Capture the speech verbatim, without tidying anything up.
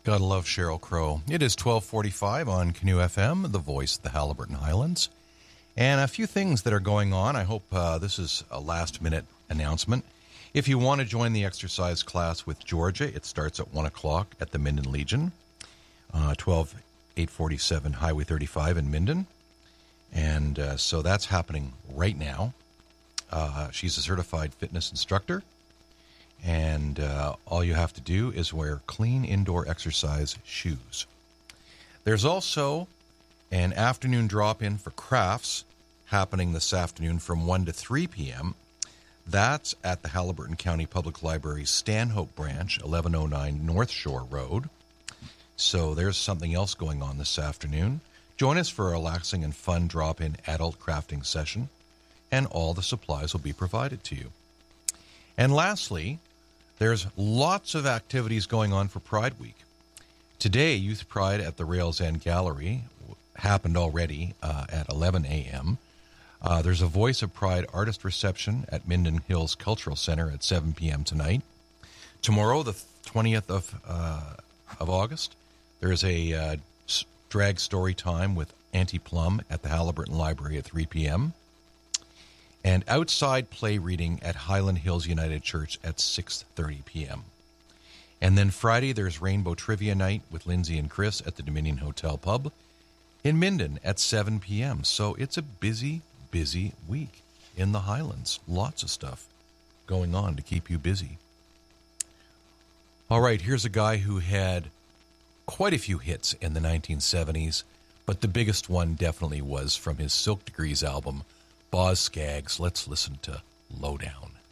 Gotta love Sheryl Crow. It is twelve forty-five on Canoe F M, the voice of the Haliburton Highlands. And a few things that are going on. I hope uh, this is a last-minute announcement. If you want to join the exercise class with Georgia, it starts at one o'clock at the Minden Legion, uh, twelve eight forty-seven Highway thirty-five in Minden. And uh, so that's happening right now. Uh, she's a certified fitness instructor. And uh, all you have to do is wear clean indoor exercise shoes. There's also an afternoon drop-in for crafts happening this afternoon from one to three p.m. That's at the Haliburton County Public Library's Stanhope branch, eleven oh nine North Shore Road. So there's something else going on this afternoon. Join us for a relaxing and fun drop-in adult crafting session, and all the supplies will be provided to you. And lastly, there's lots of activities going on for Pride Week. Today, Youth Pride at the Rails End Gallery happened already uh, at eleven a.m. Uh, there's a Voice of Pride artist reception at Minden Hills Cultural Center at seven p.m. tonight. Tomorrow, the twentieth of, uh, of August, there's a uh, drag story time with Auntie Plum at the Haliburton Library at three p.m. and outside play reading at Highland Hills United Church at six thirty p.m. And then Friday, there's Rainbow Trivia Night with Lindsay and Chris at the Dominion Hotel Pub in Minden at seven p.m. So it's a busy, busy week in the Highlands. Lots of stuff going on to keep you busy. All right, here's a guy who had quite a few hits in the nineteen seventies, but the biggest one definitely was from his Silk Degrees album, Boz Scaggs. Let's listen to Lowdown.